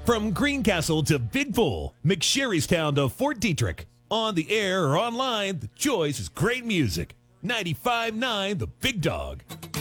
From Greencastle to Big Bull, McSherrystown to Fort Detrick. On the air or online, the choice is great music. 95.9 The Big Dog.